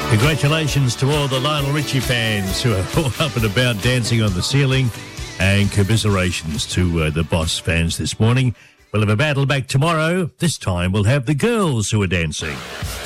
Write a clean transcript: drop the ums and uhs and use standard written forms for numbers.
Congratulations to all the Lionel Richie fans who are all up and about dancing on the ceiling, and commiserations to the Boss fans this morning. We'll have a battle back tomorrow. This time we'll have the girls who are dancing.